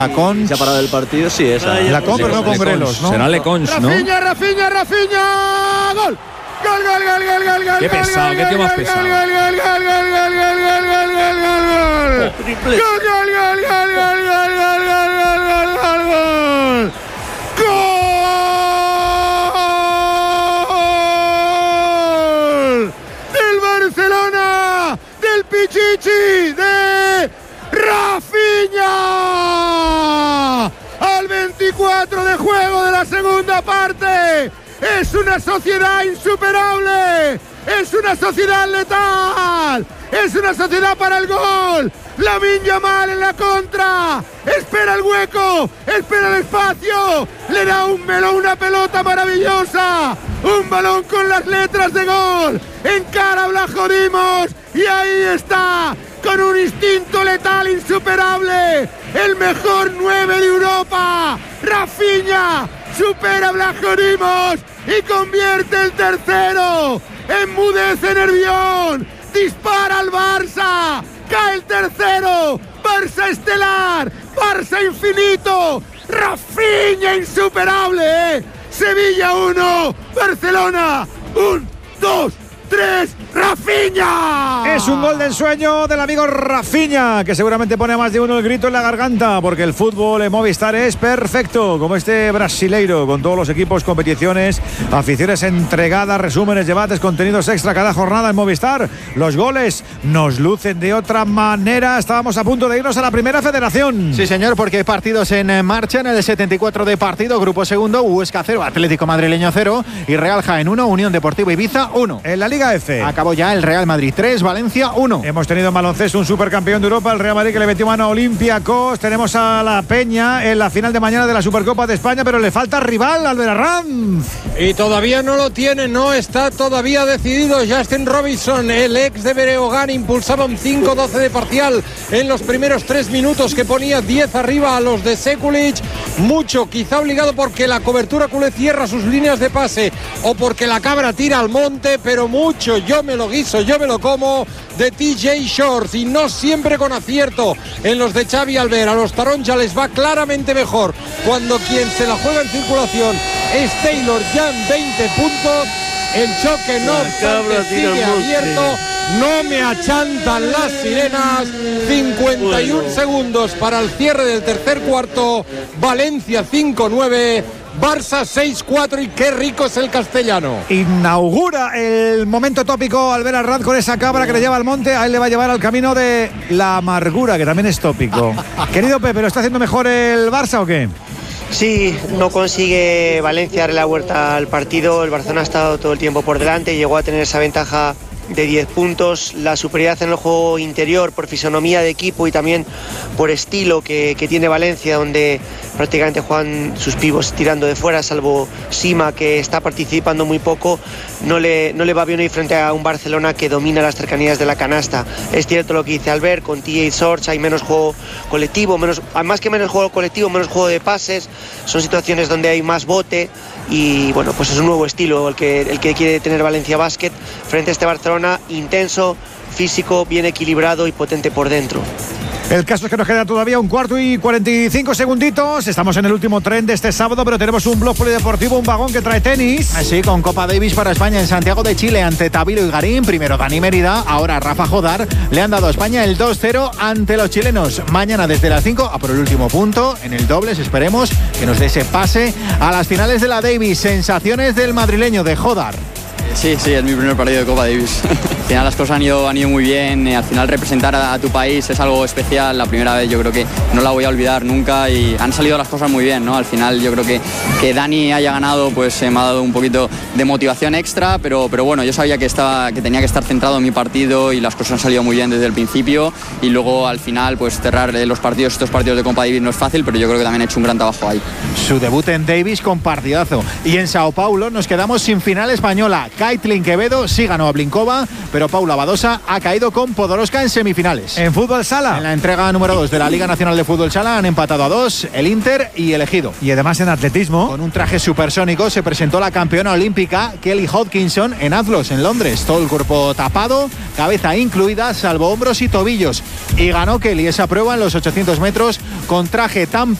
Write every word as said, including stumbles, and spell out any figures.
Conch. Se ha parado el partido, sí, esa. La Conch, pero no con Grelos, ¿no? Será Le Conch, ¿no? Rafinha, Rafinha, Rafinha. Gol. Gol, gol, gol, gol, gol, gol. Qué pesado, qué tío más pesado. Gol, gol, gol, gol, gol, gol, gol, gol, gol, gol, gol, gol. Triple. Gol, gol, gol, gol, gol, gol, gol, gol, gol, gol, gol. Gol del Barcelona, del Pichichi, de Rafinha. Al veinticuatro de juego de la segunda parte. Es una sociedad insuperable. Es una sociedad letal. Es una sociedad para el gol. Lamine Yamal en la contra. Espera el hueco. Espera el espacio. Le da un melón, una pelota maravillosa. Un balón con las letras de gol. Encara a Vlaho Dimos. Y ahí está. Con un instinto letal insuperable. El mejor nueve de Europa. Rafinha. Supera a Vlaho Dimos. Y convierte el tercero. Enmudece Nervión. Dispara al Barça. Cae el tercero. Barça estelar. Barça infinito. Rafinha insuperable. ¿eh? Sevilla uno. Barcelona. Un, dos, tres. Rafinha. Es un gol del sueño del amigo Rafinha, que seguramente pone a más de uno el grito en la garganta, porque el fútbol en Movistar es perfecto, como este brasileiro, con todos los equipos, competiciones, aficiones entregadas, resúmenes, debates, contenidos extra cada jornada en Movistar. Los goles nos lucen de otra manera. Estábamos a punto de irnos a la primera federación. Sí, señor, porque hay partidos en marcha en el setenta y cuatro de partido. Grupo segundo, Huesca cero, Atlético Madrileño cero y Real Jaén uno, Unión Deportiva Ibiza uno. En la Liga F acabó ya el Real Madrid tres, Valencia uno. Hemos tenido en baloncesto un supercampeón de Europa, el Real Madrid, que le metió mano a Olympiacos. Tenemos a la Peña en la final de mañana de la Supercopa de España, pero le falta rival, Albert Arranz. Y todavía no lo tiene, no está todavía decidido. Justin Robinson, el ex de Breogán, impulsaba un cinco doce de parcial en los primeros tres minutos, que ponía diez arriba a los de Sekulic. Mucho, quizá obligado porque la cobertura culé cierra sus líneas de pase o porque la cabra tira al monte, pero mucho, yo me lo guiso, yo me lo como, de T J Shorts, y no siempre con acierto en los de Xavi Albert. A los Taronja les va claramente mejor cuando quien se la juega en circulación es Taylor, ya en veinte puntos. El choque no sigue abierto, no me achantan las sirenas. cincuenta y uno segundos para el cierre del tercer cuarto. Valencia cinco nueve, Barça seis cuatro, y qué rico es el castellano. Inaugura el momento tópico Albert Arranz con esa cabra que le lleva al monte. A él le va a llevar al camino de la amargura, que también es tópico. Querido Pepe, ¿lo está haciendo mejor el Barça o qué? Sí, no consigue Valencia darle la vuelta al partido. El Barcelona ha estado todo el tiempo por delante, llegó a tener esa ventaja de diez puntos, la superioridad en el juego interior por fisonomía de equipo y también por estilo que, que tiene Valencia, donde prácticamente juegan sus pibos tirando de fuera, salvo Sima, que está participando muy poco. No le, no le va bien hoy frente a un Barcelona que domina las cercanías de la canasta. Es cierto lo que dice Albert, con T J Shorts hay menos juego colectivo, menos, más que menos juego colectivo, menos juego de pases, son situaciones donde hay más bote, y bueno, pues es un nuevo estilo el que, el que quiere tener Valencia Basket frente a este Barcelona intenso, físico, bien equilibrado y potente por dentro. El caso es que nos queda todavía un cuarto y cuarenta y cinco segunditos. Estamos en el último tren de este sábado, pero tenemos un blog polideportivo, un vagón que trae tenis. Así, con Copa Davis para España en Santiago de Chile ante Tavilo y Garín. Primero Dani Mérida, ahora Rafa Jodar. Le han dado a España el dos cero ante los chilenos. Mañana desde las cinco a por el último punto en el dobles. Esperemos que nos dé ese pase a las finales de la Davis. Sensaciones del madrileño, de Jodar. Sí, sí, es mi primer partido de Copa Davis. Al final las cosas han ido, han ido muy bien. Al final representar a, a tu país es algo especial. La primera vez yo creo que no la voy a olvidar nunca, y han salido las cosas muy bien, ¿no? Al final yo creo que que Dani haya ganado pues eh, me ha dado un poquito de motivación extra, pero, pero bueno, yo sabía que, estaba, que tenía que estar centrado en mi partido, y las cosas han salido muy bien desde el principio, y luego al final pues cerrar los partidos, estos partidos de Copa Davis no es fácil, pero yo creo que también he hecho un gran trabajo ahí. Su debut en Davis con partidazo. Y en Sao Paulo nos quedamos sin final española. Kaitlyn Quevedo sí ganó a Blinkova, pero pero Paula Badosa ha caído con Podoroska en semifinales. En fútbol sala. En la entrega número dos de la Liga Nacional de Fútbol Sala han empatado a dos el Inter y el Ejido. Y además en atletismo. Con un traje supersónico se presentó la campeona olímpica Kelly Hodkinson en Azlos, en Londres. Todo el cuerpo tapado, cabeza incluida, salvo hombros y tobillos. Y ganó Kelly esa prueba en los ochocientos metros con traje tan